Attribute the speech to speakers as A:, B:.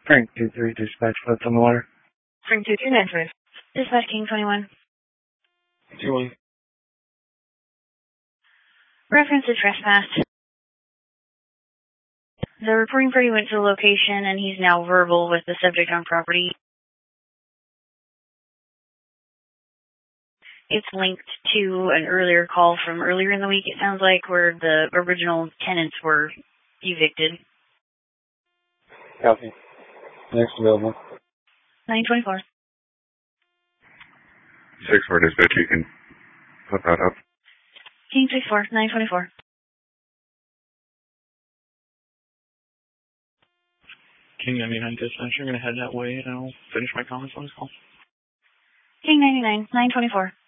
A: Frank 2-3, dispatch floats on the water.
B: Frank 2-2, dispatch King 21.
A: 2-1.
B: Reference to trespass. The reporting party went to the location and he's now verbal with the subject on property. It's linked to an earlier call from earlier in the week, it sounds like, where the original tenants were evicted.
A: Copy. Next available.
B: 924.
C: 6-4 dispatch, you can put that up.
B: King 6-4, 924.
D: King 99 dispatch, I'm going to head that way and I'll finish my comments on this call.
B: King 99, 924.